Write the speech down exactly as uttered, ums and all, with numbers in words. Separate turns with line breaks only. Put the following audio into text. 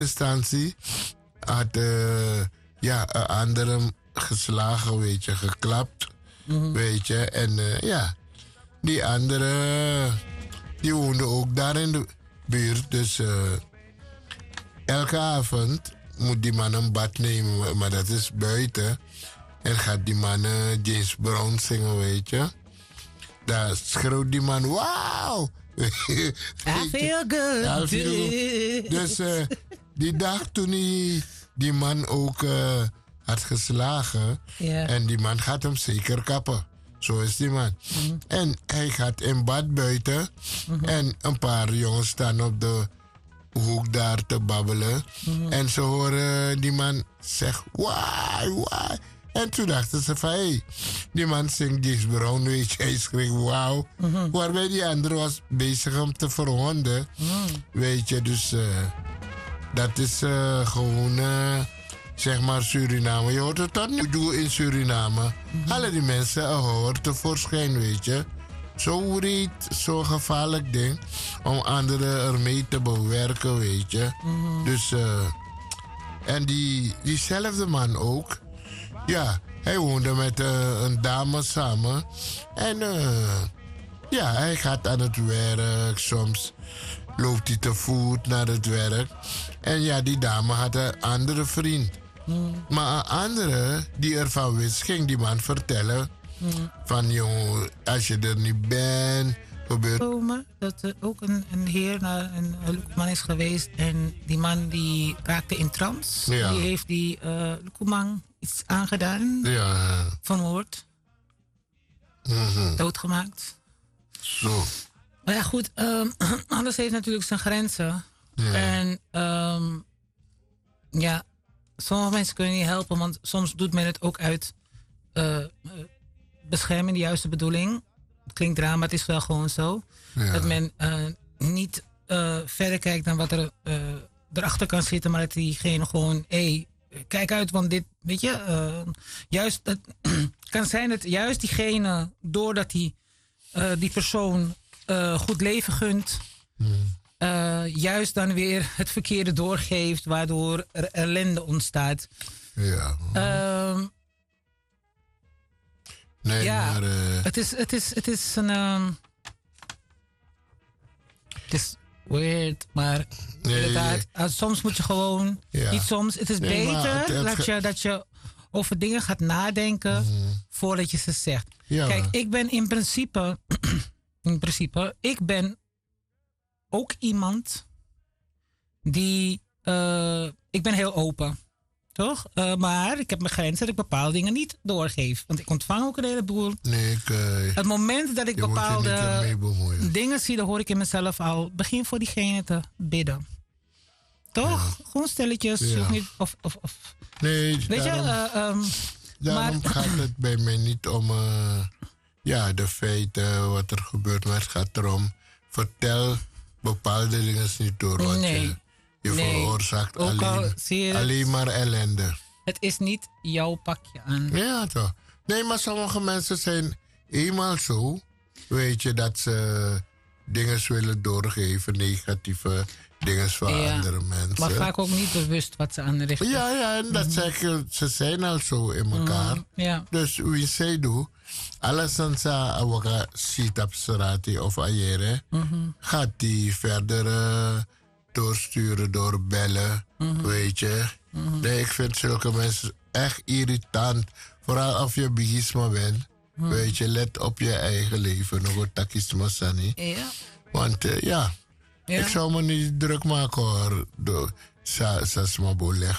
instantie had uh, ja, een andere geslagen, weet je, geklapt. Mm-hmm. Weet je, en uh, ja, die andere, die woonde ook daar in de buurt. Dus uh, elke avond moet die man een bad nemen, maar dat is buiten. En gaat die man uh, James Brown zingen, weet je. Daar schreeuwt die man, wauw!
I feel good.
Ja, feel good. Dus uh, die dag toen die, die man ook uh, had geslagen, yeah. En die man gaat hem zeker kappen. Zo is die man. Mm-hmm. En hij gaat in bad buiten. Mm-hmm. En een paar jongens staan op de hoek daar te babbelen. Mm-hmm. En ze horen die man zeggen, why, why? En toen dachten ze van, hé, hey, die man zingt James Brown, weet je. Hij schreef, wauw. Mm-hmm. Waarbij die andere was bezig om te verhonden. Mm. Weet je, dus uh, dat is uh, gewoon, uh, zeg maar, Suriname. Je hoort het tot nu toe in Suriname. Mm-hmm. Alle die mensen horen tevoorschijn, weet je. Zo reed, zo'n gevaarlijk ding. Om anderen ermee te bewerken, weet je. Mm-hmm. Dus, uh, en die, diezelfde man ook. Ja, hij woonde met uh, een dame samen. En uh, ja, hij gaat aan het werk. Soms loopt hij te voet naar het werk. En ja, die dame had een andere vriend. Mm. Maar een andere die ervan wist, ging die man vertellen. Mm. Van, joh, als je er niet bent, gebeurt...
Komen dat er ook een, een heer naar een, een man is geweest. En die man die raakte in trance. Ja. Die heeft die uh, Lukumang iets aangedaan.
Ja.
Vermoord.
Mm-hmm.
Doodgemaakt.
Zo.
Maar ja, goed. Um, alles heeft natuurlijk zijn grenzen. Ja. En um, ja, sommige mensen kunnen niet helpen. Want soms doet men het ook uit uh, bescherming, de juiste bedoeling. Het klinkt raar, maar het is wel gewoon zo. Ja. Dat men uh, niet uh, verder kijkt dan wat er uh, erachter kan zitten. Maar dat diegene gewoon... Hey, kijk uit, want dit, weet je, uh, juist, het kan zijn dat juist diegene, doordat hij uh, die persoon uh, goed leven gunt, hmm. uh, juist dan weer het verkeerde doorgeeft, waardoor er ellende ontstaat.
Ja.
Uh,
nee,
ja,
maar... Uh...
Het is, het is, het is een... Um, het is... weird, maar nee, inderdaad, nee. soms moet je gewoon, ja. niet soms, het is nee, beter het, het, dat, je, dat je over dingen gaat nadenken mm. voordat je ze zegt. Ja. Kijk, ik ben in principe, in principe, ik ben ook iemand die, uh, ik ben heel open, toch? Uh, maar ik heb mijn grenzen dat ik bepaalde dingen niet doorgeef. Want ik ontvang ook een heleboel.
Nee, ik... Uh,
het moment dat ik bepaalde dingen zie, dan hoor ik in mezelf al, begin voor diegene te bidden. Toch? Ja. Gewoon stilletjes. Ja. Of niet, of, of, of.
Nee,
weet
daarom,
je, uh, um,
daarom
maar,
gaat het bij mij niet om uh, ja, de feiten, wat er gebeurt. Maar het gaat erom, vertel bepaalde dingen niet door. Want
nee.
je, Je
nee,
veroorzaakt alleen, alleen maar ellende.
Het is niet jouw pakje aan.
Ja, toch. Nee, maar sommige mensen zijn eenmaal zo. Weet je, dat ze dingen willen doorgeven, negatieve dingen van ja, andere mensen.
Maar vaak ook niet bewust wat ze aanrichten.
Ja, ja, en dat mm-hmm. zeg, ze zijn al zo in elkaar. Mm,
ja.
Dus wie zij doen, alles dan sa awaka ziet op straat of ayere, mm-hmm. gaat die verder... Uh, doorsturen, doorbellen, mm-hmm. weet je. Mm-hmm. Nee, ik vind zulke mensen echt irritant. Vooral als je bigisma bent. Mm-hmm. Weet je, let op je eigen leven. Nog een takisma sani.
Ja.
Want uh, ja, ja, ik zou me niet druk maken hoor. Door sa, sa sma boleg.